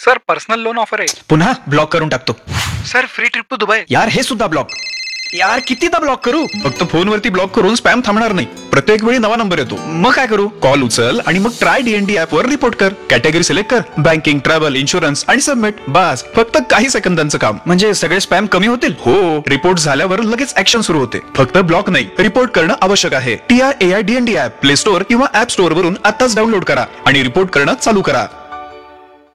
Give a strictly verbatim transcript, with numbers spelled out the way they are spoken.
Sir personal loan offer आहे. पुन्हा block करून टाकतो. Sir free trip to Dubai. यार हे सुद्धा ब्लॉक. यार कितीदा ब्लॉक करू. फक्त फोनवरती ब्लॉक करून स्पॅम थांबणार नाही. प्रत्येक वेळी नवा नंबर येतो. मग काय करू. कॉल उचल आणि मग ट्राय डीएनडी ऍप वर रिपोर्ट कर. कॅटेगरी सिलेक्ट कर, बँकिंग, ट्रॅव्हल, इन्शुरन्स आणि सबमिट. बस फक्त काही सेकंदांचं काम. म्हणजे सगळे स्पॅम कमी होतील. हो, रिपोर्ट झाल्यावर लगेच ऍक्शन सुरू होते. फक्त ब्लॉक नाही, रिपोर्ट करणं आवश्यक आहे. T R A I DND app play store किंवा ऍप स्टोअर वरून आताच डाउनलोड करा आणि रिपोर्ट करणं चालू करा.